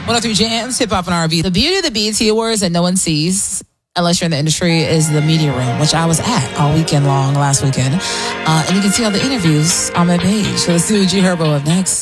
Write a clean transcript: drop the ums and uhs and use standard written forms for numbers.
103 Jams, Hip Hop and R&B. The beauty of the BET Awards that no one sees, unless you're in the industry, is the media room, which I was at all weekend long last weekend. And you can see all the interviews on my page. So let's see what you heard about up next.